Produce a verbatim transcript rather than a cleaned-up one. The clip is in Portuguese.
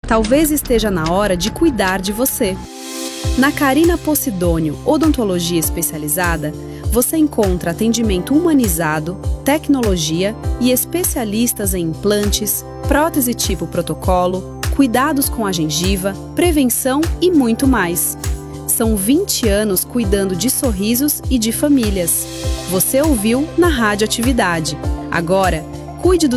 talvez esteja na hora de cuidar de você. Na Carina Posidônio Odontologia Especializada, você encontra atendimento humanizado, tecnologia e especialistas em implantes, prótese tipo protocolo, cuidados com a gengiva, prevenção e muito mais. São vinte anos cuidando de sorrisos e de famílias. Você ouviu na Rádio Atividade. Agora, cuide do